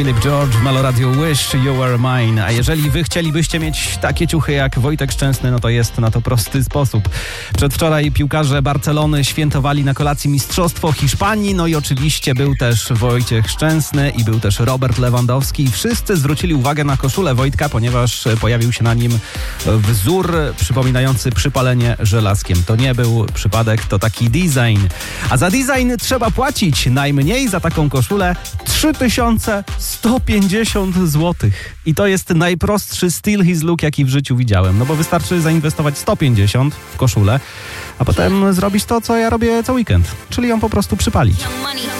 Philip George w Melo Radio Wish You Were Mine. A jeżeli wy chcielibyście mieć takie ciuchy jak Wojtek Szczęsny, no to jest na to prosty sposób. Przedwczoraj piłkarze Barcelony świętowali na kolacji Mistrzostwo Hiszpanii, no i oczywiście był też Wojciech Szczęsny i był też Robert Lewandowski. I wszyscy zwrócili uwagę na koszulę Wojtka, ponieważ pojawił się na nim wzór przypominający przypalenie żelazkiem. To nie był przypadek, to taki design. A za design trzeba płacić najmniej za taką koszulę 3150 zł. I to jest najprostszy Steal His Look, jaki w życiu widziałem. No bo wystarczy zainwestować 150 w koszulę, a potem zrobić to, co ja robię co weekend. Czyli ją po prostu przypalić.